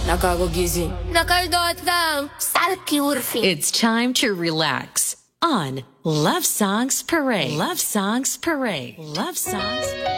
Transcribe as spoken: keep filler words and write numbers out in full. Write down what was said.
Nakakagising. Nakaldot lang. Sarki urfi. It's time to relax on Love Songs Parade. Love Songs Parade. Love Songs Parade.